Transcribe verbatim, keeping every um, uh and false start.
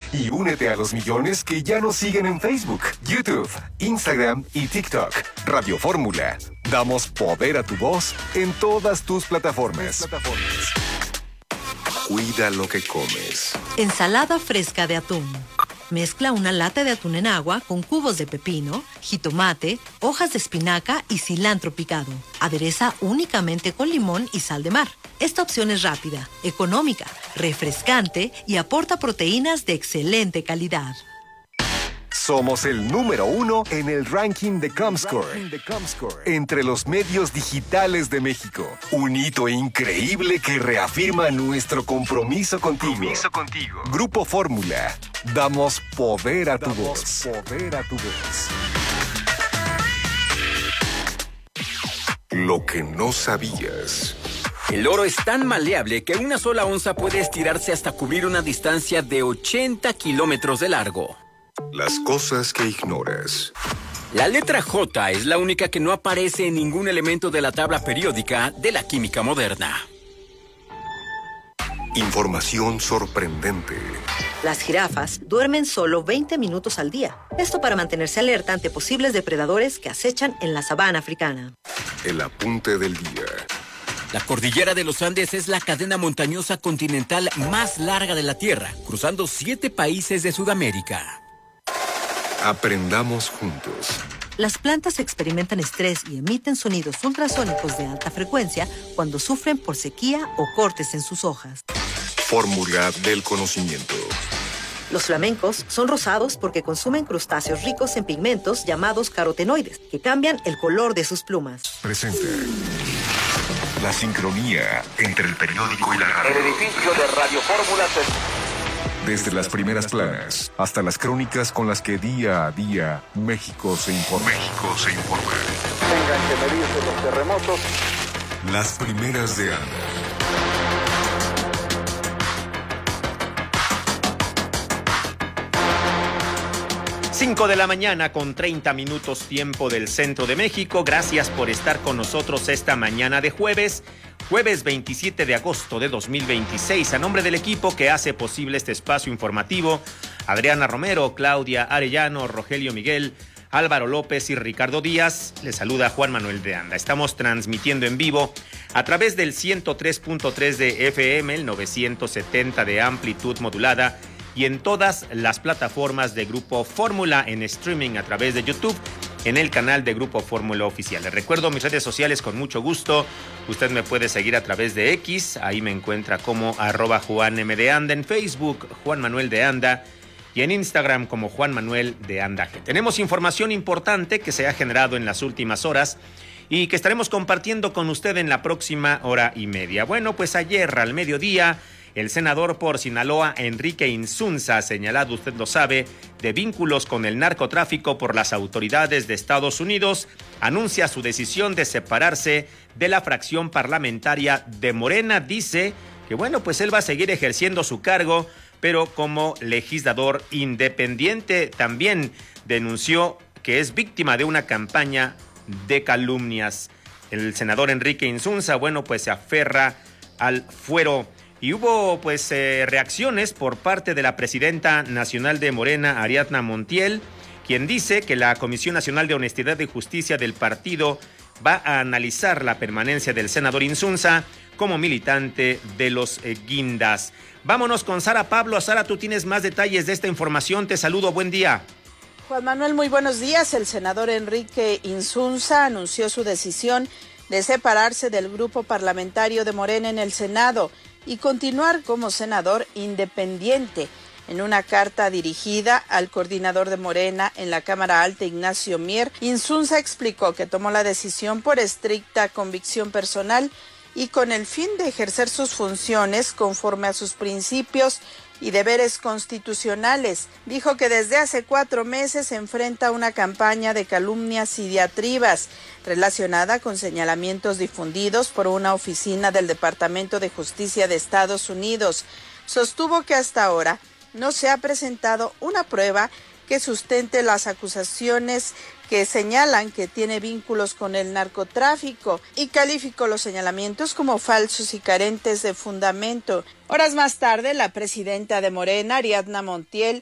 Y únete a los millones que ya nos siguen en Facebook, YouTube, Instagram y TikTok. Radio Fórmula. Damos poder a tu voz en todas tus plataformas. Cuida lo que comes. Ensalada fresca de atún. Mezcla una lata de atún en agua con cubos de pepino, jitomate, hojas de espinaca y cilantro picado. Adereza únicamente con limón y sal de mar. Esta opción es rápida, económica, refrescante y aporta proteínas de excelente calidad. Somos el número uno en el ranking de Comscore, entre los medios digitales de México. Un hito increíble que reafirma nuestro compromiso contigo. Compromiso contigo. Grupo Fórmula. Damos poder a tu voz. Poder a tu voz. Lo que no sabías. El oro es tan maleable que una sola onza puede estirarse hasta cubrir una distancia de ochenta kilómetros de largo. Las cosas que ignoras. La letra J es la única que no aparece en ningún elemento de la tabla periódica de la química moderna. Información sorprendente. Las jirafas duermen solo veinte minutos al día. Esto para mantenerse alerta ante posibles depredadores que acechan en la sabana africana. El apunte del día. La cordillera de los Andes es la cadena montañosa continental más larga de la Tierra, cruzando siete países de Sudamérica. Aprendamos juntos. Las plantas experimentan estrés y emiten sonidos ultrasónicos de alta frecuencia cuando sufren por sequía o cortes en sus hojas. Fórmula del conocimiento. Los flamencos son rosados porque consumen crustáceos ricos en pigmentos llamados carotenoides, que cambian el color de sus plumas. Presente. La sincronía entre el periódico y la radio. El edificio de Radio Fórmula se... Desde las primeras planas hasta las crónicas con las que día a día México se informa. México se informa. Tengan que medirse los terremotos. Las primeras de Anda. cinco de la mañana con treinta minutos tiempo del centro de México. Gracias por estar con nosotros esta mañana de jueves. Jueves veintisiete de agosto de dos mil veintiséis. A nombre del equipo que hace posible este espacio informativo, Adriana Romero, Claudia Arellano, Rogelio Miguel, Álvaro López y Ricardo Díaz, les saluda Juan Manuel de Anda. Estamos transmitiendo en vivo a través del ciento tres punto tres de F M, el novecientos setenta de amplitud modulada y en todas las plataformas de Grupo Fórmula en streaming a través de YouTube, en el canal de Grupo Fórmula Oficial. Les recuerdo mis redes sociales con mucho gusto. Usted me puede seguir a través de X, ahí me encuentra como arroba Juan M de Anda, en Facebook Juan Manuel de Anda y en Instagram como Juan Manuel de Anda. Tenemos información importante que se ha generado en las últimas horas y que estaremos compartiendo con usted en la próxima hora y media. Bueno, pues ayer al mediodía, el senador por Sinaloa, Enrique Insunza, señalado, usted lo sabe, de vínculos con el narcotráfico por las autoridades de Estados Unidos, anuncia su decisión de separarse de la fracción parlamentaria de Morena. Dice que, bueno, pues él va a seguir ejerciendo su cargo, pero como legislador independiente. También denunció que es víctima de una campaña de calumnias. El senador Enrique Insunza, bueno, pues se aferra al fuero. Y hubo pues eh, reacciones por parte de la presidenta nacional de Morena, Ariadna Montiel, quien dice que la Comisión Nacional de Honestidad y Justicia del partido va a analizar la permanencia del senador Insunza como militante de los eh, guindas. Vámonos con Sara Pablo. Sara, tú tienes más detalles de esta información. Te saludo, buen día. Juan Manuel, muy buenos días. El senador Enrique Insunza anunció su decisión de separarse del grupo parlamentario de Morena en el Senado y continuar como senador independiente. En una carta dirigida al coordinador de Morena en la Cámara Alta, Ignacio Mier, Insunza explicó que tomó la decisión por estricta convicción personal y con el fin de ejercer sus funciones conforme a sus principios y deberes constitucionales. Dijo que desde hace cuatro meses enfrenta una campaña de calumnias y diatribas relacionada con señalamientos difundidos por una oficina del Departamento de Justicia de Estados Unidos. Sostuvo que hasta ahora no se ha presentado una prueba que sustente las acusaciones que señalan que tiene vínculos con el narcotráfico y calificó los señalamientos como falsos y carentes de fundamento. Horas más tarde, la presidenta de Morena, Ariadna Montiel,